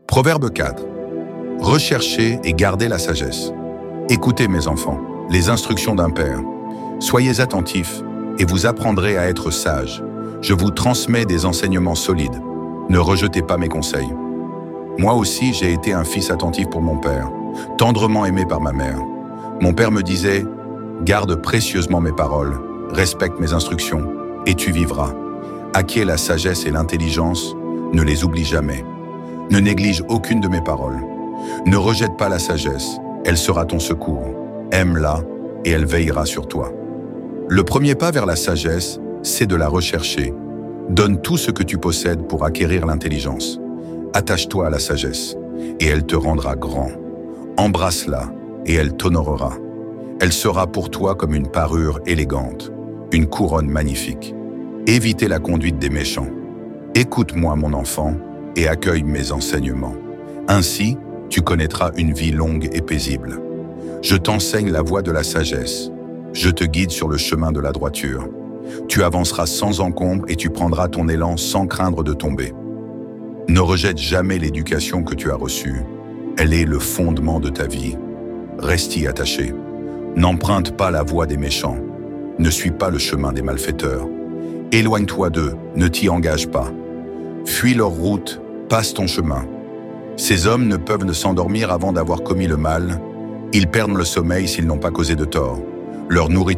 Proverbe 4. Recherchez et gardez la sagesse. Écoutez mes enfants, les instructions d'un père. Soyez attentifs et vous apprendrez à être sages. Je vous transmets des enseignements solides. Ne rejetez pas mes conseils. Moi aussi, j'ai été un fils attentif pour mon père, tendrement aimé par ma mère. Mon père me disait « Garde précieusement mes paroles, respecte mes instructions, et tu vivras. Acquiers la sagesse et l'intelligence, ne les oublie jamais. Ne néglige aucune de mes paroles. Ne rejette pas la sagesse, elle sera ton secours. Aime-la et elle veillera sur toi. » Le premier pas vers la sagesse, c'est de la rechercher. Donne tout ce que tu possèdes pour acquérir l'intelligence. Attache-toi à la sagesse, et elle te rendra grand. Embrasse-la, et elle t'honorera. Elle sera pour toi comme une parure élégante, une couronne magnifique. Évitez la conduite des méchants. Écoute-moi, mon enfant, et accueille mes enseignements. Ainsi, tu connaîtras une vie longue et paisible. Je t'enseigne la voie de la sagesse. Je te guide sur le chemin de la droiture. Tu avanceras sans encombre et tu prendras ton élan sans craindre de tomber. Ne rejette jamais l'éducation que tu as reçue. Elle est le fondement de ta vie. Reste y attaché. N'emprunte pas la voie des méchants. Ne suis pas le chemin des malfaiteurs. Éloigne-toi d'eux, ne t'y engage pas. Fuis leur route, passe ton chemin. Ces hommes ne peuvent ne s'endormir avant d'avoir commis le mal. Ils perdent le sommeil s'ils n'ont pas causé de tort. Leur nourriture